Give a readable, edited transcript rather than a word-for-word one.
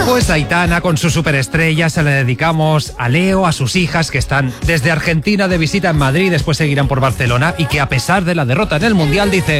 Pues Aitana con su superestrella se le dedicamos a Leo, a sus hijas que están desde Argentina de visita en Madrid, después seguirán por Barcelona y que a pesar de la derrota en el Mundial dice: